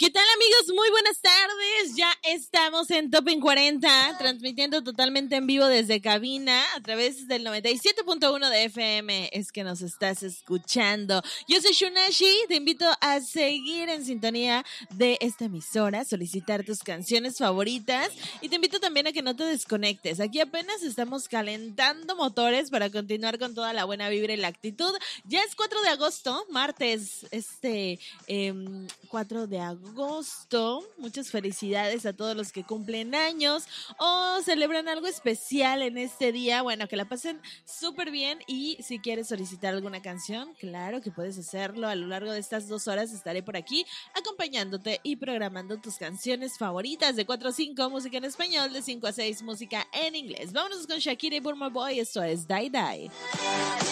¿Qué tal, amigos? Muy buenas tardes. Ya estamos en Top en 40, transmitiendo totalmente en vivo desde cabina a través del 97.1 de FM. Es que nos estás escuchando. Yo soy Shunashi. Te invito a seguir en sintonía de esta emisora, solicitar tus canciones favoritas y te invito también a que no te desconectes. Aquí apenas estamos calentando motores para continuar con toda la buena vibra y la actitud. Ya es 4 de agosto, martes, 4 de agosto. Muchas felicidades a todos los que cumplen años o celebran algo especial en este día. Bueno, que la pasen súper bien y si quieres solicitar alguna canción, claro que puedes hacerlo. A lo largo de estas 2 horas estaré por aquí acompañándote y programando tus canciones favoritas de 4 a 5, música en español, de 5 a 6, música en inglés. Vámonos con Shakira y Burma Boy. Esto es Die Die.